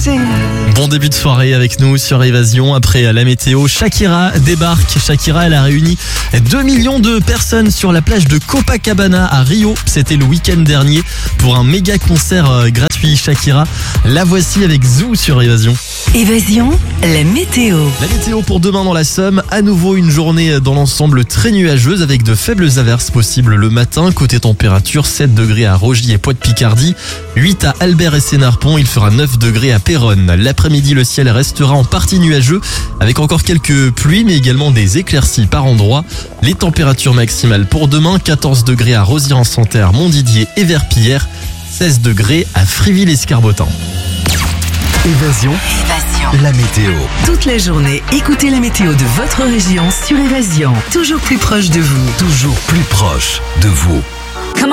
RMC. Bon début de soirée avec nous sur Évasion. Après la météo, Shakira débarque. Shakira, elle a réuni 2 millions de personnes sur la plage de Copacabana à Rio. C'était le week-end dernier pour un méga concert gratuit. Shakira, la voici avec Zou sur Évasion. Évasion, la météo. La météo pour demain dans la Somme. À nouveau une journée dans l'ensemble très nuageuse avec de faibles averses possibles le matin. Côté température, 7 degrés à Rogy et Poix-de-Picardie, 8 à Albert et Sénarpont. Il fera 9 degrés à Péronne. L'après-midi, le ciel restera en partie nuageux avec encore quelques pluies mais également des éclaircies par endroits. Les températures maximales pour demain, 14 degrés à Rosières-en-Santerre, Montdidier et Verpillière, 16 degrés à Friville-Escarbotin. Évasion, la météo. Toute la journée, écoutez la météo de votre région sur Évasion. Toujours plus proche de vous. Toujours plus proche de vous.